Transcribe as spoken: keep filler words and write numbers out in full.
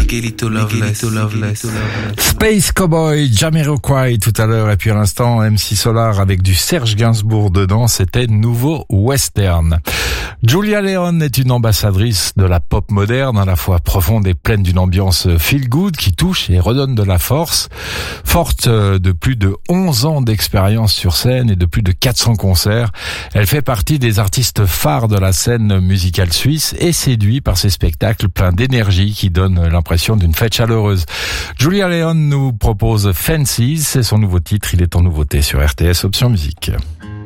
Miguelito Loveless, Loveless. Space Cowboy, Jamiroquai tout à l'heure, et puis à l'instant M C Solar avec du Serge Gainsbourg dedans, c'était Nouveau Western. Julia Leone est une ambassadrice de la pop moderne, à la fois profonde et pleine d'une ambiance feel good qui touche et redonne de la force. Forte de plus de onze ans d'expérience sur scène et de plus de quatre cents concerts, elle fait partie des artistes phares de la scène musicale suisse et séduit par ses spectacles pleins d'énergie qui donnent l'impression d'une fête chaleureuse. Julia Leone nous propose Fancies, c'est son nouveau titre, il est en nouveauté sur R T S Option Musique.